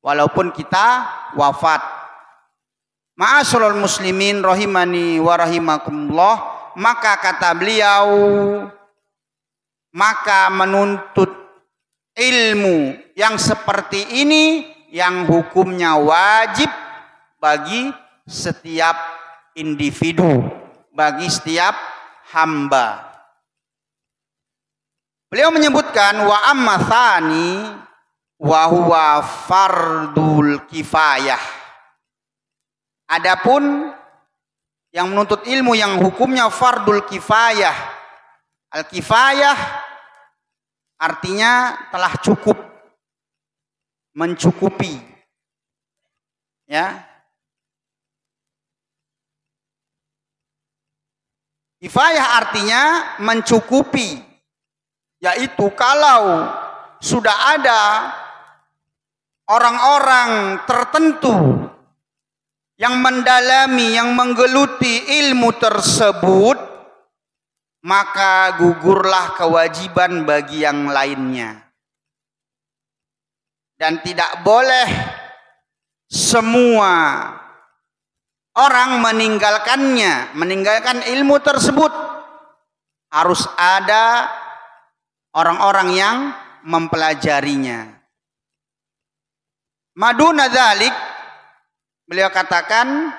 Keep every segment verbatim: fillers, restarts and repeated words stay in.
walaupun kita wafat. Ma'asyiral muslimin rahimani wa rahimakumullah, maka kata beliau, maka menuntut ilmu yang seperti ini yang hukumnya wajib bagi setiap individu, bagi setiap hamba. Beliau menyebutkan wa amma tsani wa huwa fardul kifayah. Adapun yang menuntut ilmu yang hukumnya fardul kifayah. Al-kifayah artinya telah cukup, mencukupi. Ya. Kifayah artinya mencukupi, yaitu kalau sudah ada orang-orang tertentu yang mendalami, yang menggeluti ilmu tersebut, maka gugurlah kewajiban bagi yang lainnya. Dan tidak boleh semua orang meninggalkannya, meninggalkan ilmu tersebut. Harus ada orang-orang yang mempelajarinya. Maduna dzalik, beliau katakan,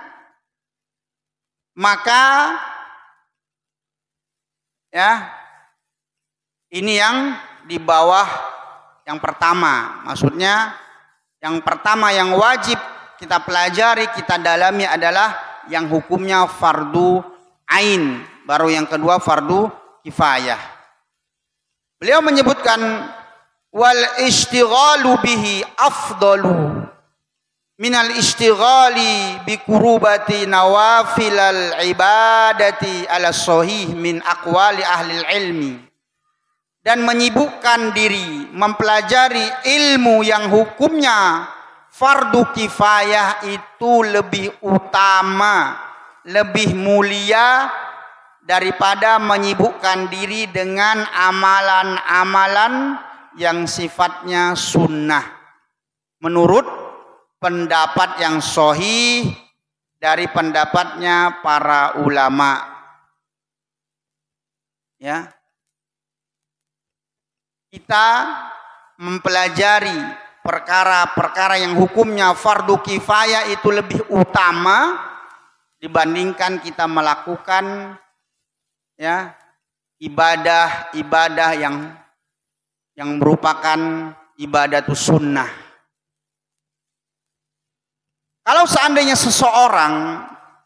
maka ya ini yang di bawah yang pertama. Maksudnya yang pertama yang wajib kita pelajari, kita dalami adalah yang hukumnya fardu ain. Baru yang kedua fardu kifayah. Beliau menyebutkan wal istighalu bihi afdalu minal istighali bi kurubati nawafilal ibadati ala sahih min aqwali ahli ilmi. Dan menyibukkan diri mempelajari ilmu yang hukumnya fardu kifayah itu lebih utama, lebih mulia daripada menyibukkan diri dengan amalan-amalan yang sifatnya sunnah. Menurut pendapat yang sahih dari pendapatnya para ulama. Ya. Kita mempelajari perkara-perkara yang hukumnya fardu kifayah itu lebih utama dibandingkan kita melakukan ya ibadah-ibadah yang yang merupakan ibadah sunnah. Kalau seandainya seseorang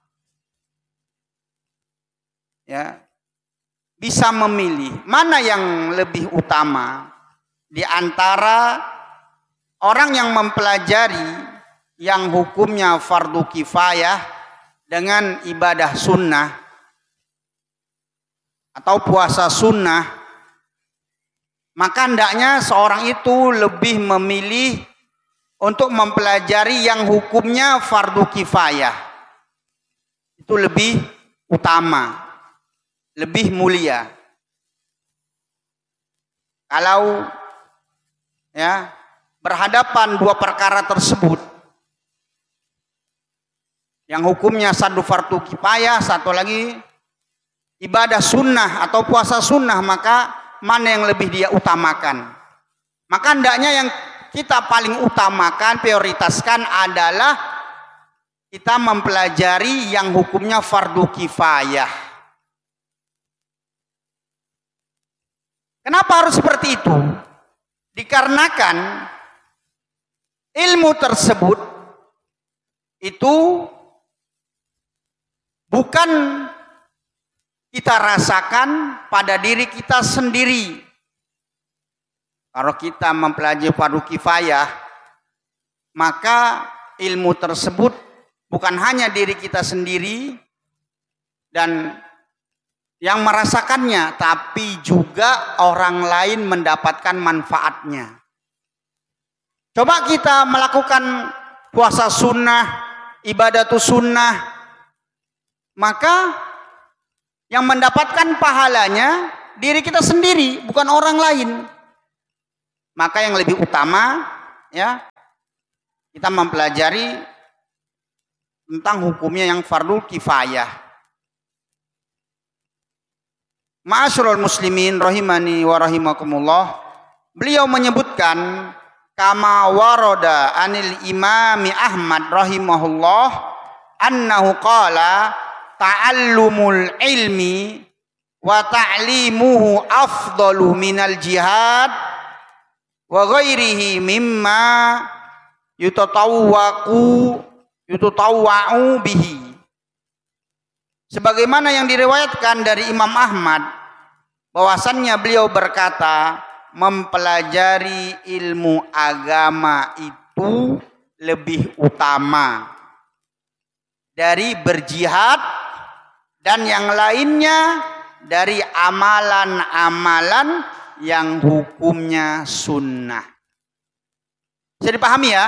ya bisa memilih mana yang lebih utama di antara orang yang mempelajari yang hukumnya fardu kifayah dengan ibadah sunnah atau puasa sunnah, maka hendaknya seorang itu lebih memilih untuk mempelajari yang hukumnya fardu kifayah. Itu lebih utama, lebih mulia. Kalau ya berhadapan dua perkara tersebut, yang hukumnya satu fardu kifayah, satu lagi ibadah sunnah atau puasa sunnah, maka mana yang lebih dia utamakan? Maka hendaknya yang kita paling utamakan, prioritaskan adalah kita mempelajari yang hukumnya fardu kifayah. Kenapa harus seperti itu? Dikarenakan ilmu tersebut itu bukan kita rasakan pada diri kita sendiri. Kalau kita mempelajari fardu kifayah, maka ilmu tersebut bukan hanya diri kita sendiri dan yang merasakannya, tapi juga orang lain mendapatkan manfaatnya. Coba kita melakukan puasa sunnah, ibadah sunnah, maka yang mendapatkan pahalanya diri kita sendiri, bukan orang lain. Maka yang lebih utama ya kita mempelajari tentang hukumnya yang fardhu kifayah. Ma'asyiral muslimin rahimani wa rahimakumullah, beliau menyebutkan kama warada anil imami Ahmad rahimahullah annahu qala ta'allumul ilmi wa ta'limuhu afdalu minal jihad wa ghairihi mimma yutatawwaqu yutatawwa'u bihi. Sebagaimana yang diriwayatkan dari Imam Ahmad bahwasannya beliau berkata, mempelajari ilmu agama itu lebih utama dari berjihad dan yang lainnya dari amalan-amalan yang hukumnya sunnah. Bisa dipahami ya?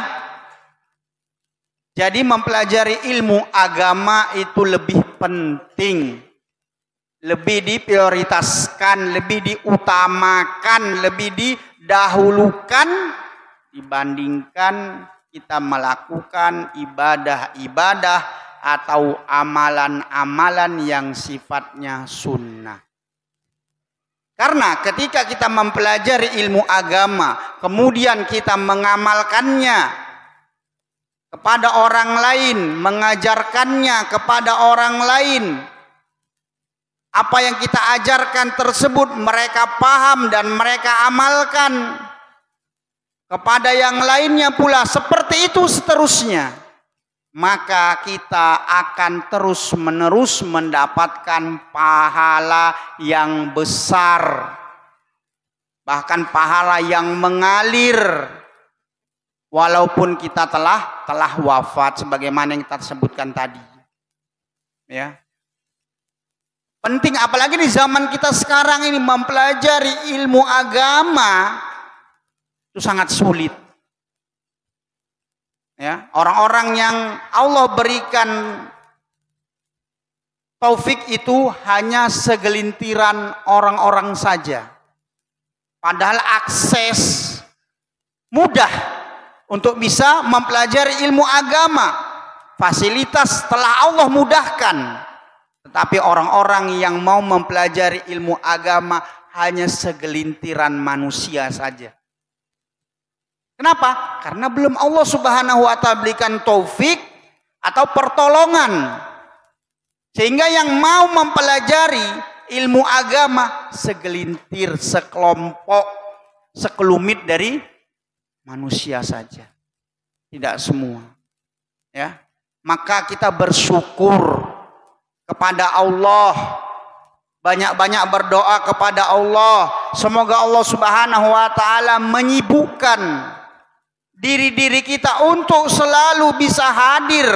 Jadi mempelajari ilmu agama itu lebih penting, lebih diprioritaskan, lebih diutamakan, lebih didahulukan dibandingkan kita melakukan ibadah-ibadah atau amalan-amalan yang sifatnya sunnah. Karena ketika kita mempelajari ilmu agama, kemudian kita mengamalkannya kepada orang lain, mengajarkannya kepada orang lain, apa yang kita ajarkan tersebut mereka paham dan mereka amalkan, kepada yang lainnya pula seperti itu seterusnya, maka kita akan terus menerus mendapatkan pahala yang besar, bahkan pahala yang mengalir walaupun kita telah telah wafat, sebagaimana yang kita sebutkan tadi. Ya. Penting apalagi di zaman kita sekarang ini mempelajari ilmu agama itu sangat sulit. Ya, orang-orang yang Allah berikan taufik itu hanya segelintiran orang-orang saja. Padahal akses mudah untuk bisa mempelajari ilmu agama, fasilitas telah Allah mudahkan. Tetapi orang-orang yang mau mempelajari ilmu agama hanya segelintiran manusia saja. Kenapa? Karena belum Allah Subhanahu wa taala berikan taufik atau pertolongan. Sehingga yang mau mempelajari ilmu agama segelintir, sekelompok, sekelumit dari manusia saja, tidak semua. Ya, maka kita bersyukur kepada Allah, banyak-banyak berdoa kepada Allah. Semoga Allah Subhanahu wa taala menyibukkan diri-diri kita untuk selalu bisa hadir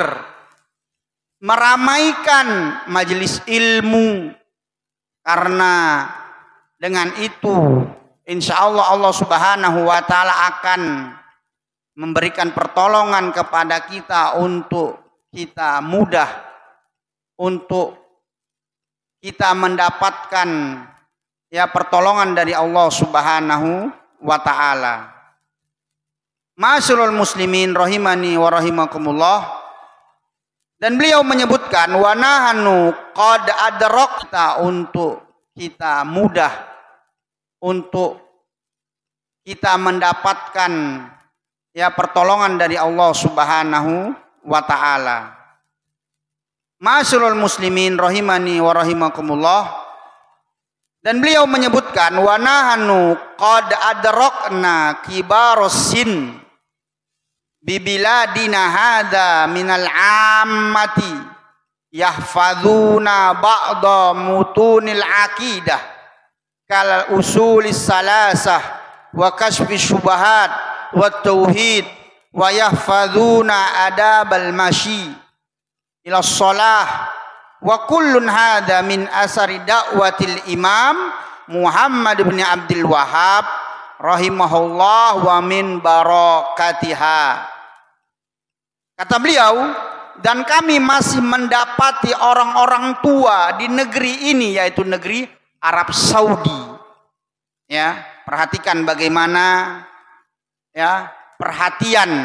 meramaikan majelis ilmu, karena dengan itu insya Allah Allah Subhanahu wa taala akan memberikan pertolongan kepada kita untuk kita mudah untuk kita mendapatkan ya pertolongan dari Allah Subhanahu wa taala. Ma'asyiral muslimin rahimani wa rahimakumullah. Dan beliau menyebutkan wa nahnu qad adrakta, untuk kita mudah untuk kita mendapatkan ya pertolongan dari Allah Subhanahu wa taala. Ma'asyiral muslimin rahimani wa rahimakumullah. Dan beliau menyebutkan wa nahnu qad adrakna kibarusin bibiladina hadza minal ammati yahfazuna ba'da mutunil aqidah kal usulis salasah wa kashfi syubahat wa tauhid wa yahfazuna adabal mashi ila shalah wa kullun hadza min asari da'watil imam Muhammad bin Abdul Wahhab rahimahullah wa min barakatiha. Kata beliau, dan kami masih mendapati orang-orang tua di negeri ini, yaitu negeri Arab Saudi. Ya, perhatikan bagaimana ya perhatian